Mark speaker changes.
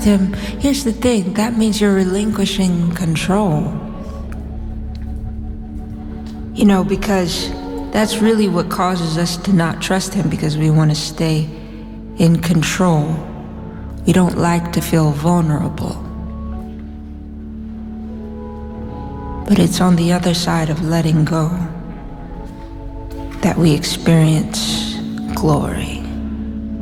Speaker 1: trust him, here's the thing, that means you're relinquishing control. You know, because that's really what causes us to not trust him, because we want to stay in control. We don't like to feel vulnerable. But it's on the other side of letting go that we experience glory.